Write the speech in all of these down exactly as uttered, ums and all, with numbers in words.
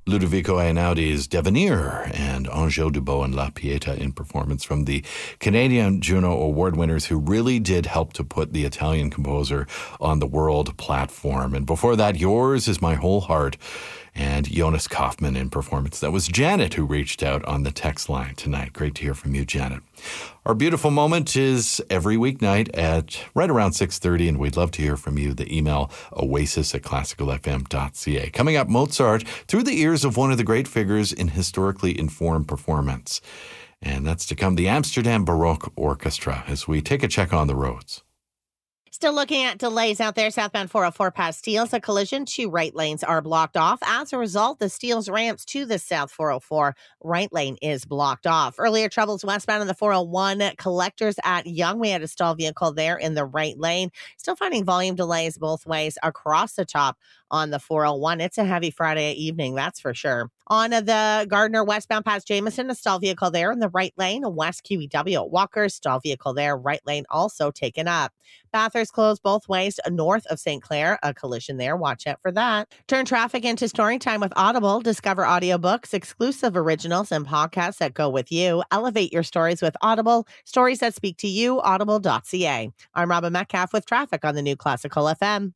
Ludovico Einaudi's Devenir and Angèle Dubot and La Pieta in performance from the Canadian Juno Award winners who really did help to put the Italian composer on the world platform. And before that, Yours Is My Whole Heart and Jonas Kaufmann in performance. That was Janet who reached out on the text line tonight. Great to hear from you, Janet. Our beautiful moment is every weeknight at right around six thirty, and we'd love to hear from you. The email oasis at classical f m dot c a. Coming up, Mozart through the ears of one of the great figures in historically informed performance. And that's to come, the Amsterdam Baroque Orchestra, as we take a check on the roads. Still looking at delays out there. Southbound four oh four past Steeles. A collision. Two right lanes are blocked off. As a result, the Steeles ramps to the South four oh four right lane is blocked off. Earlier troubles westbound on the four oh one. Collectors at Young. We had a stall vehicle there in the right lane. Still finding volume delays both ways across the top on the four oh one. It's a heavy Friday evening, that's for sure. On the Gardner westbound past Jameson, a stall vehicle there in the right lane. A West Q E W at Walker, stall vehicle there, right lane also taken up. Bathurst closed both ways north of Saint Clair. A collision there. Watch out for that. Turn traffic into story time with Audible. Discover audiobooks, exclusive originals, and podcasts that go with you. Elevate your stories with Audible. Stories that speak to you. Audible dot c a. I'm Robin Metcalf with traffic on the new Classical F M.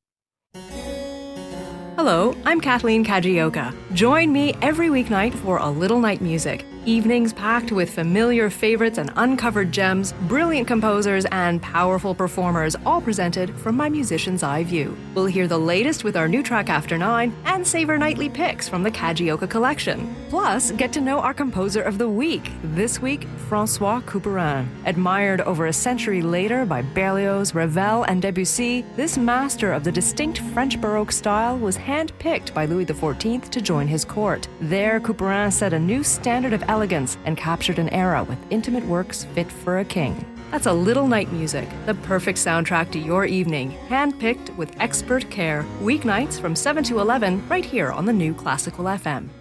Hello, I'm Kathleen Kajioka. Join me every weeknight for A Little Night Music. Evenings packed with familiar favorites and uncovered gems, brilliant composers, and powerful performers, all presented from my musician's eye view. We'll hear the latest with our new track After Nine and savor nightly picks from the Kajioka collection. Plus, get to know our composer of the week. This week, François Couperin. Admired over a century later by Berlioz, Ravel, and Debussy, this master of the distinct French Baroque style was handpicked by Louis the fourteenth to join his court. There, Couperin set a new standard of elegance and captured an era with intimate works fit for a king. That's A Little Night Music, the perfect soundtrack to your evening, handpicked with expert care. Weeknights from seven to eleven, right here on the new Classical F M.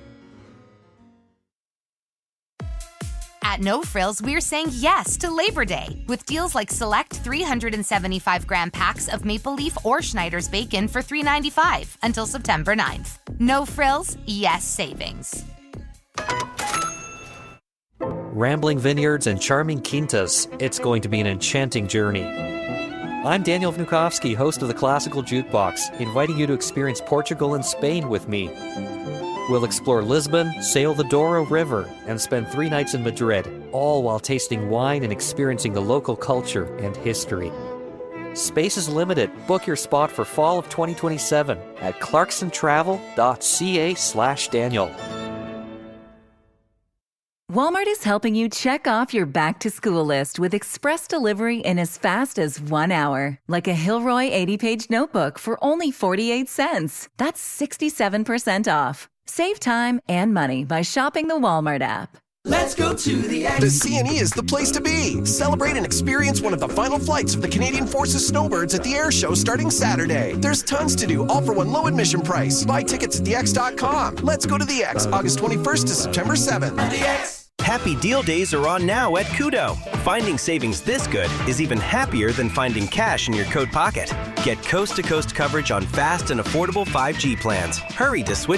At No Frills, we're saying yes to Labor Day with deals like select three hundred seventy-five gram packs of Maple Leaf or Schneider's bacon for three dollars and ninety-five cents until September ninth. No Frills, yes savings. Rambling vineyards and charming quintas, it's going to be an enchanting journey. I'm Daniel Vnukovsky, host of the Classical Jukebox, inviting you to experience Portugal and Spain with me. We'll explore Lisbon, sail the Douro River, and spend three nights in Madrid, all while tasting wine and experiencing the local culture and history. Space is limited. Book your spot for fall of twenty twenty-seven at clarkson travel dot c a slash Daniel. Walmart is helping you check off your back-to-school list with express delivery in as fast as one hour. Like a Hilroy eighty-page notebook for only forty-eight cents. That's sixty-seven percent off. Save time and money by shopping the Walmart app. Let's go to the X. The C N E is the place to be. Celebrate and experience one of the final flights of the Canadian Forces Snowbirds at the Air Show starting Saturday. There's tons to do, all for one low admission price. Buy tickets at the x dot com. Let's go to the X, August twenty-first to September seventh. The X. Happy Deal Days are on now at Kudo. Finding savings this good is even happier than finding cash in your coat pocket. Get coast-to-coast coverage on fast and affordable five G plans. Hurry to switch